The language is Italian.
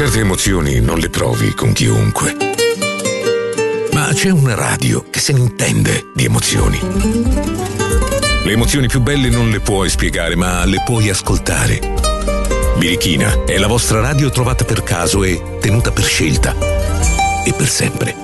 Certe emozioni non le provi con chiunque. Ma c'è una radio che se ne intende di emozioni. Le emozioni più belle non le puoi spiegare, ma le puoi ascoltare. Birichina è la vostra radio trovata per caso e tenuta per scelta. E per sempre.